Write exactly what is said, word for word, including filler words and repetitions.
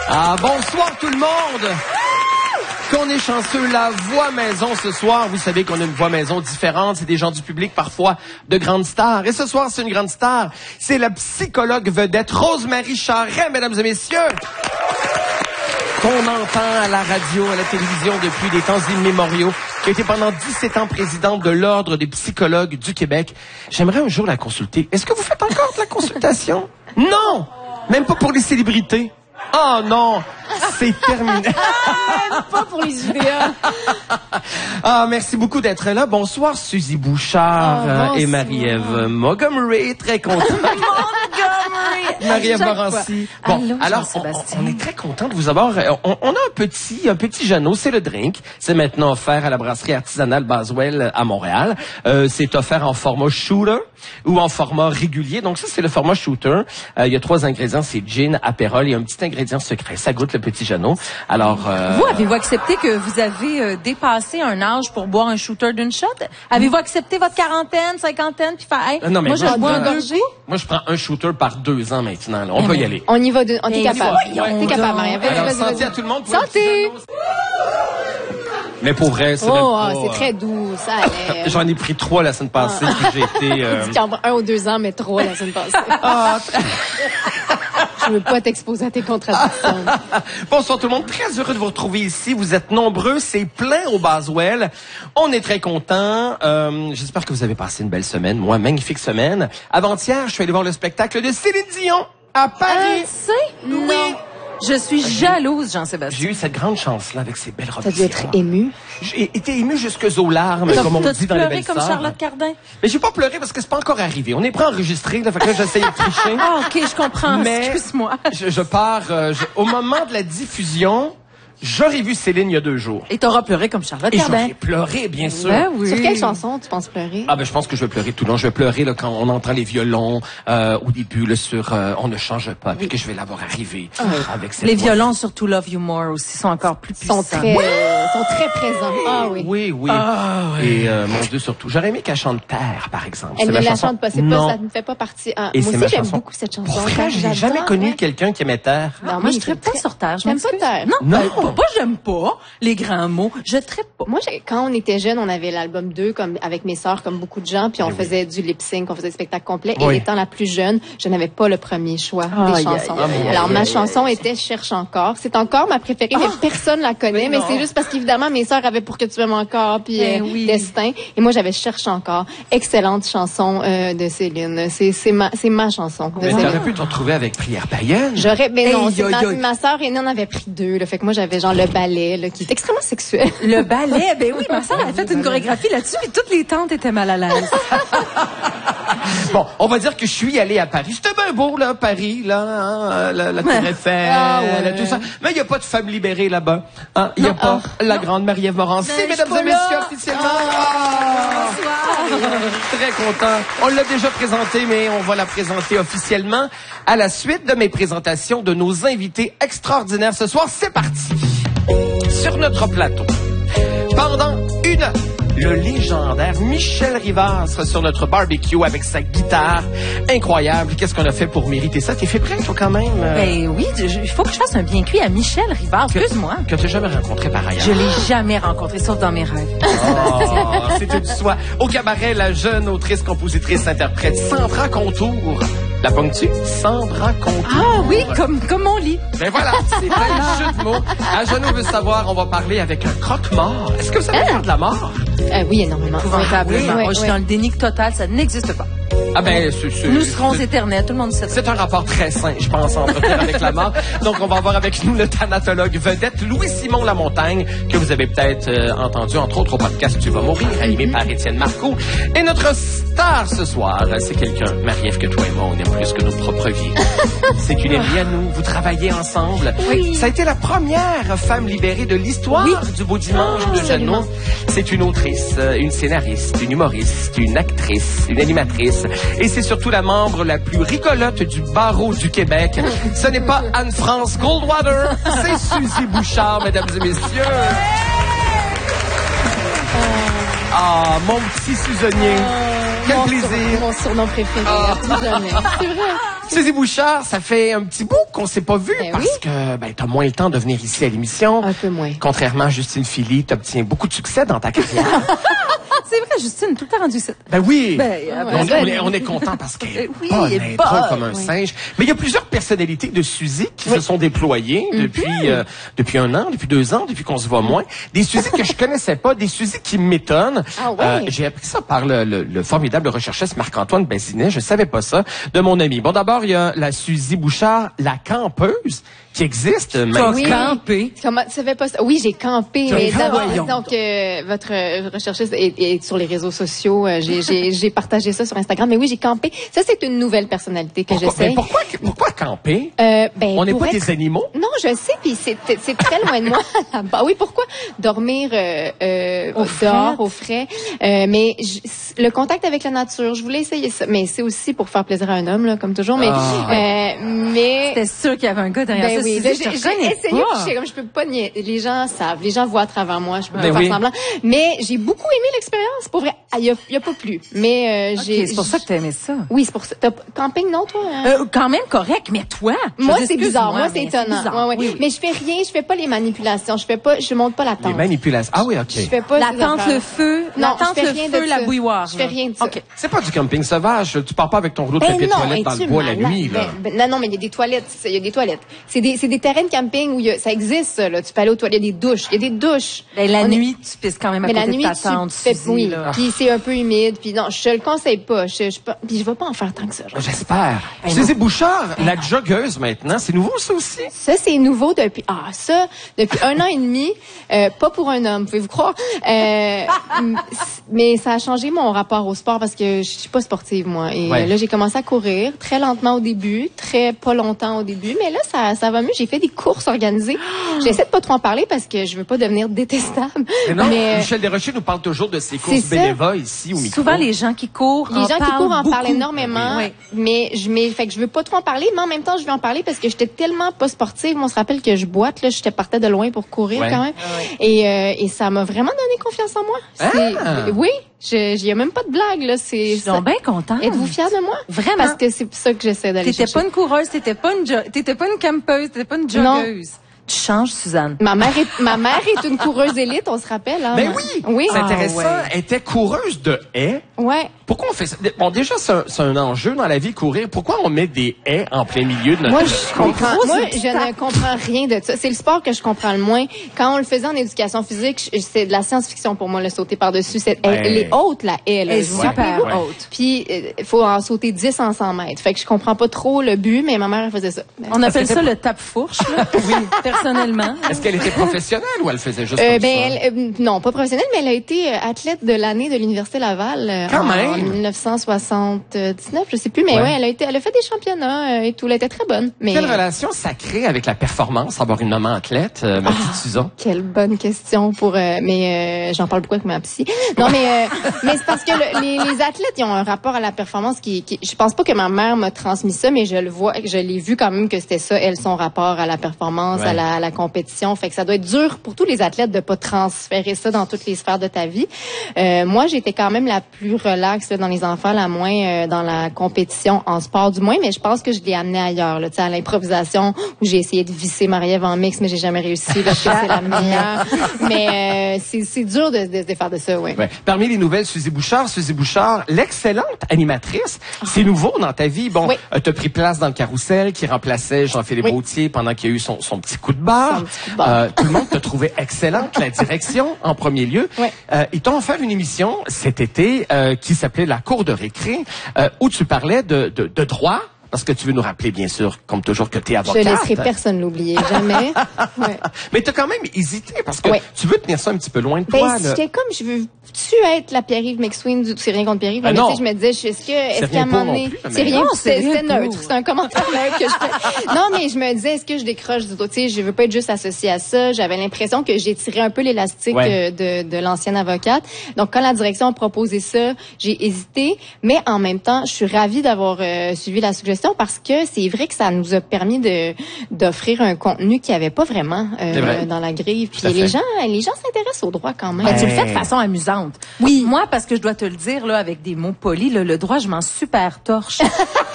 Ah, bonsoir tout le monde! Qu'on est chanceux, la voix maison ce soir. Vous savez qu'on a une voix maison différente. C'est des gens du public, parfois de grandes stars. Et ce soir, c'est une grande star. C'est la psychologue vedette Rose-Marie Charest, mesdames et messieurs. Qu'on entend à la radio, à la télévision depuis des temps immémoriaux, qui a été pendant dix-sept ans présidente de l'Ordre des psychologues du Québec. J'aimerais un jour la consulter. Est-ce que vous faites encore de la consultation? Non! Même pas pour les célébrités. Oh non! C'est terminé. Ah, pas pour les idéas. Ah, merci beaucoup d'être là. Bonsoir, Suzy Bouchard oh, euh, et Marie-Ève Montgomery. Très content. Montgomery! Marie-Ève Morancy. Bon, Allô, alors, on, on est très content de vous avoir. On, on a un petit, un petit Jeannot, c'est le drink. C'est maintenant offert à la brasserie artisanale Baswell à Montréal. Euh, c'est offert en format shooter ou en format régulier. Donc ça, c'est le format shooter. Euh, il y a trois ingrédients, c'est gin, apérole et un petit ingrédient secret. Ça goûte le petit Jeannot. Alors, euh... vous avez-vous accepté que vous avez euh, dépassé un âge pour boire un shooter d'une shot? Avez-vous accepté votre quarantaine, cinquantaine, puis faire, hey, non, mais moi, moi, je bois un gorgée? Moi, je prends un shooter par deux ans maintenant. Là. On peut y aller. On y va, de, on est capable. voyons T'es capable, donc. Marie. Vas-y, Alors, vas-y, santé vas-y. à tout le monde. Pour Santé! le petit Jeannot. Mais pour vrai, c'est même Oh, pas, c'est très doux, ça allait. J'en ai pris trois la semaine passée, puis j'ai été... Euh... Tu en prends un ou deux ans, mais trois la semaine passée. Ah, Je veux pas t'exposer à tes contradictions. bonsoir tout le monde, très heureux de vous retrouver ici. Vous êtes nombreux, c'est plein au Baswell. On est très contents. Euh, j'espère que vous avez passé une belle semaine. Moi, magnifique semaine. Avant-hier, je suis allé voir le spectacle de Céline Dion à Paris. Ah, c'est? Non. Je suis jalouse, Jean-Sébastien. J'ai eu cette grande chance-là avec ces belles robes. T'as dû être ému. J'ai été ému jusque aux larmes, comme on T'as-tu dit dans les pleuré belles comme sœurs. Charlotte Cardin? Mais j'ai pas pleuré parce que c'est pas encore arrivé. On est prêt à enregistrer, là, fait que là, j'essaye de tricher. Ah, OK, je comprends. Mais excuse-moi. Je, je pars... euh, je- au moment de la diffusion, j'aurais vu Céline il y a deux jours. Et t'auras pleuré comme Charlotte Et Cardin. j'aurais pleuré, bien sûr. Ben oui. Sur quelle chanson tu penses pleurer? Ah ben je pense que je vais pleurer tout le long. Je vais pleurer là, quand on entend les violons euh, au début là, sur euh, On ne change pas, puis que je vais l'avoir arrivé avec cette Les voix. violons sur To Love You More aussi sont encore plus Ils sont puissants. très, euh, sont très présents. Ah oui. Oui, oui. Ah, ouais. Et euh, mon Dieu, surtout. J'aurais aimé qu'elle chante Terre, par exemple. Elle C'est ne ma la chanson. chante pas, c'est Non. pas, ça ne fait pas partie. Ah, Et moi c'est aussi, ma j'aime chanson. beaucoup cette chanson. Pour vrai, j'ai J'adore, jamais connu ouais. quelqu'un qui aimait Terre. Non, Moi, moi, je il traite était pas très- sur Terre. Je J'aime pas m'excuse. Terre. Non, Non. ben, pas, pas j'aime pas les grands mots. Je traite pas. Moi, j'ai- quand on était jeunes, on avait l'album deux, comme avec mes sœurs, comme beaucoup de gens, puis on Eh oui. faisait du lip sync, on faisait du spectacle complet. Oui. Et étant la plus jeune, je n'avais pas le premier choix Aïe, des chansons. aïe, aïe, Alors aïe, ma aïe, chanson était Cherche encore. C'est encore ma préférée, mais personne la connaît. Mais Mais, non. c'est juste parce qu'évidemment mes sœurs avaient Pour que tu m'aimes encore, puis Ben euh, oui. Destin. Et moi j'avais Cherche encore. Excellente chanson euh, de Céline. C'est c'est ma c'est ma chanson. de Mais Céline. t'aurais pu te retrouver avec Prière païenne. J'aurais, mais non, Hey, c'est yo, ma, yo. ma sœur aînée en avait pris deux, là. Fait que moi, j'avais genre le ballet, là, qui est extrêmement sexuel. Le ballet, ben oui, ma soeur a fait une chorégraphie là-dessus, puis toutes les tantes étaient mal à l'aise. Bon, on va dire que je suis allé à Paris. C'était bien beau, là, Paris, là, hein, euh, la, la Tour Eiffel, Ah, ouais. tout ça. Mais il n'y a pas de femme libérée là-bas. Hein? Il n'y a pas la grande Marie-Ève Morancy, Ben, mesdames je suis et pas messieurs, là. officiellement. Ah! Très content. On l'a déjà présentée, mais on va la présenter officiellement à la suite de mes présentations de nos invités extraordinaires ce soir. C'est parti. Sur notre plateau, pendant une heure, le légendaire Michel Rivard sera sur notre barbecue avec sa guitare incroyable. Qu'est-ce qu'on a fait pour mériter ça? T'es fait prêt, toi, quand même? euh, Ben oui, je- il faut que je fasse un bien cuit à Michel Rivard. que- Excuse-moi. Que t'as jamais rencontré par ailleurs. Je l'ai jamais rencontré, sauf dans mes rêves. Oh, c'était du soi. Au cabaret, la jeune autrice, compositrice, interprète Sandra Contour. La ponctue? Sandra Contour. Ah oui, comme, comme mon lit. Ben voilà, c'est un jeu de mots. À Jeannot veut savoir, on va parler avec un croque-mort. Est-ce que vous savez faire de la mort? Euh, oui, énormément. Épouvantablement. Oui, oui, Moi, je suis oui. dans le déni total, ça n'existe pas. Ah ben, c'est... c'est- Nous serons c'est- éternels, tout le monde sait ça. C'est un rapport très sain, je pense, à entretenir avec la mort. Donc, on va avoir avec nous le thanatologue vedette Louis-Simon Lamontagne, que vous avez peut-être euh, entendu, entre autres, au podcast Tu vas mourir, animé par Étienne Marcoux. Et notre star ce soir, c'est quelqu'un, Marie-Ève, que toi et moi, on aime plus que nos propres vies. C'est une amie à nous, vous travaillez ensemble. Oui. Ça a été la première femme libérée de l'histoire du Beau Dimanche de absolument. Jeannot. C'est une autrice, euh, une scénariste, une humoriste, une actrice, une animatrice. Et c'est surtout la membre la plus rigolote du barreau du Québec. Ce n'est pas Anne-France Goldwater, c'est Suzy Bouchard, mesdames et messieurs. Ah, mon petit Suzonnier. Quel mon plaisir. Sur, mon surnom préféré, Ah. à plus jamais. C'est vrai. Suzy Bouchard, ça fait un petit bout qu'on s'est pas vu Ben parce oui. que ben t'as moins le temps de venir ici à l'émission. Un peu moins. Contrairement à Justine Philly, t'obtiens beaucoup de succès dans ta carrière. C'est vrai, Justine, tout le temps rendu ici. Ben oui. Ben, ouais. on, on est, on est content parce qu'elle est Oui, bonne, elle est elle est drôle bonne. comme un Oui. singe. Mais il y a plusieurs personnalités de Suzy qui se sont déployées depuis euh, depuis un an, depuis deux ans, depuis qu'on se voit moins. Des Suzy que je connaissais pas, des Suzy qui m'étonnent. Ah ouais. Euh, j'ai appris ça par le, le, le formidable recherchiste Marc-Antoine Bazinet. Je savais pas ça de mon ami. Bon, d'abord il y a la Suzy Bouchard, la campeuse, qui existe maintenant. Oui. Campé. Comment tu savais pas ça? Oui, j'ai campé. T'as Mais campé, d'abord, voyons donc, euh, votre euh, recherchiste est, est sur les réseaux sociaux. Euh, j'ai, j'ai, j'ai partagé ça sur Instagram. Mais oui, j'ai campé. Ça, c'est une nouvelle personnalité que Pourquoi, j'essaie. mais pourquoi, pourquoi camper? Euh, ben, On n'est pour pas être- des animaux? Non, je sais, puis c'est, c'est très loin de moi. Bah oui, pourquoi dormir euh, euh, Au frais. dehors, au frais? Euh, mais je- le contact avec la nature, je voulais essayer ça. Mais c'est aussi pour faire plaisir à un homme, là, comme toujours. Mais, Ah. euh, mais C'était sûr qu'il y avait un gars derrière ben ça. oui, Suzy, là, je te j'ai, j'ai reconnais essayé, pas. puis j'étais comme je peux pas nier. Les gens savent, les gens voient à travers moi, je peux Ben pas oui. faire semblant. Mais j'ai beaucoup aimé l'expérience, pour vrai. Ah, il y a, il y a pas plus. Mais euh, Ok, j'ai c'est pour ça que t'as aimé ça. Oui, c'est pour ça. T'as camping non toi hein? Euh, quand même correct, mais toi? je Moi, dis, c'est bizarre. excuse-moi, Moi, c'est mais étonnant. bizarre. Ouais, ouais. Oui, oui. Mais je fais rien. Je fais pas les manipulations. Je fais pas. Je monte pas la Les tente. manipulations. Ah oui, OK. Je fais pas La ces tente, affaires-là. le feu, Non, la tente, je fais le rien feu, de la ça. bouilloire. Je fais là. rien de ça. OK. C'est pas du camping sauvage. Tu pars pas avec ton rouleau de Ben papier non, toilette dans le es-tu bois la malade? nuit, là. Ben, ben, non, non, mais il y a des toilettes. Il y a des toilettes. C'est des, c'est des terrains de camping où il y a, ça existe, ça, là. Tu peux aller aux toilettes. Il y a des douches. Il y a des douches. Ben, la On est- nuit, tu pisses quand même à Mais côté la nuit, de ta tu tente, fais, Suzy, oui. là. Puis c'est un peu humide. Puis non, je te le conseille pas. Je, je, puis je vais pas en faire tant que ça. genre. J'espère. Suzy Bouchard, la joggeuse maintenant, c'est nouveau ça aussi? Ça, c'est nouveau depuis, ah, ça, depuis un an et demi, euh, pas pour un homme, pouvez-vous croire. Euh, m- mais ça a changé mon rapport au sport parce que je suis pas sportive, moi. Et Ouais. euh, là, j'ai commencé à courir très lentement au début, très pas longtemps au début, mais là, ça, ça va mieux. J'ai fait des courses organisées. J'essaie de pas trop en parler parce que je veux pas devenir détestable. Mais non, Mais, euh, Michel Desrochers nous parle toujours de ses courses c'est ça. bénévoles ici au micro. Souvent, les gens qui courent les en gens qui parlent courent en beaucoup. parlent énormément, Oui. mais je mais fait que je veux pas trop en parler, mais en même temps je veux en parler parce que j'étais tellement pas sportive. On se rappelle que je boite là, j'étais partais de loin pour courir Ouais. quand même, et euh, et ça m'a vraiment donné confiance en moi. C'est- Ah! Oui, je il y a même pas de blague là. Je C'est suis donc bien contente. Êtes-vous fiers de moi? Vraiment. Parce que c'est ça que j'essaie d'aller T'étais chercher. pas une coureuse, t'étais pas une, jo- t'étais pas une campeuse, t'étais pas une Non. joggeuse. Tu changes, Suzanne. Ma mère est ma mère est une coureuse élite, on se rappelle. Hein? Ben oui! Oui. C'est Ah, intéressant. ouais. Elle était coureuse de haies. Ouais. Pourquoi on fait ça? Bon, déjà, c'est un, c'est un enjeu dans la vie, courir. Pourquoi on met des haies en plein milieu de notre Moi, je comprends. Gros Moi, obstacle. je ne comprends rien de ça. C'est le sport que je comprends le moins. Quand on le faisait en éducation physique, je- c'est de la science-fiction pour moi, le sauter par-dessus. C'est, elle, Ouais. elle est haute, la haie, là. Elle est Je vous super rappelle. Ouais. haute. Puis, il faut en sauter dix en cent mètres. Fait que je comprends pas trop le but, mais ma mère, elle faisait ça. On appelle c'était ça pas- le tape-fourche, là. Oui. Personnellement. Est-ce qu'elle était professionnelle ou elle faisait juste Euh, comme ben, ça? elle, euh, non, pas professionnelle, mais elle a été euh, athlète de l'année de l'Université Laval. euh, Quand en, même! en dix-neuf cent soixante-dix-neuf, je sais plus, mais Ouais. ouais, elle a été, elle a fait des championnats euh, et tout. Elle était très bonne. Mais, Quelle relation ça crée avec la performance, avoir une maman athlète, euh, ma Ah. petite Suzanne? Quelle bonne question pour euh, mais euh, j'en parle beaucoup avec ma psy. Non mais euh, mais c'est parce que le- les, les athlètes ils ont un rapport à la performance qui, qui je pense pas que ma mère m'a transmis ça mais je le vois je l'ai vu quand même que c'était ça elle son rapport à la performance, Ouais. à la, à la compétition, fait que ça doit être dur pour tous les athlètes de pas transférer ça dans toutes les sphères de ta vie. Euh, moi j'étais quand même la plus relaxe là, dans les enfants, la moins euh, dans la compétition en sport du moins, mais je pense que je l'ai amené ailleurs là, tu sais à l'improvisation où j'ai essayé de visser Marie-Ève en mix mais j'ai jamais réussi parce que c'est la meilleure. Mais euh, c'est c'est dur de, de se défaire de ça, ouais. Ouais. Parmi les nouvelles, Suzy Bouchard, Suzy Bouchard, l'excellente animatrice. C'est nouveau dans ta vie. Bon, Oui. euh, t'as pris place dans le Carrousel qui remplaçait Jean-Philippe Oui. Gaultier pendant qu'il y a eu son, son petit coup de barre. Son petit coup de barre. Euh, tout le monde t'a trouvé excellente, la direction en premier lieu. Ouais. Euh, ils t'ont offert une émission cet été euh, qui s'appelait La Cour de récré, euh, où tu parlais de, de, de droit. Parce que tu veux nous rappeler, bien sûr, comme toujours, que tu es Je avocate. laisserai personne l'oublier, jamais. Ouais. Mais tu as quand même hésité parce que Ouais. tu veux tenir ça un petit peu loin de Ben, toi. là. j'étais comme, je veux-tu être la Pierre-Yves McSween du, c'est rien contre Pierre-Yves, Ben mais non. tu sais, je me disais, je- est-ce que, est-ce rien qu'à un pour moment non donné, plus, mais- c'est rien, Non, puis c'est c'est rien c'est neutre, pour. c'est un commentaire neutre que je fais. Non, mais je me disais, est-ce que je décroche du dos, tu sais, je veux pas être juste associée à ça, j'avais l'impression que j'ai tiré un peu l'élastique Ouais. euh, de, de l'ancienne avocate. Donc, quand la direction a proposé ça, j'ai hésité, mais en même temps, je suis ravie d'avoir euh, suivi la suggestion compétition parce que c'est vrai que ça nous a permis de d'offrir un contenu qu'il n'y avait pas vraiment euh, dans la grille. Puis les gens, les gens s'intéressent au droit quand même. Ben, tu le fais de façon amusante. Oui. Moi, parce que je dois te le dire là, avec des mots polis, là, le droit, je m'en super torche.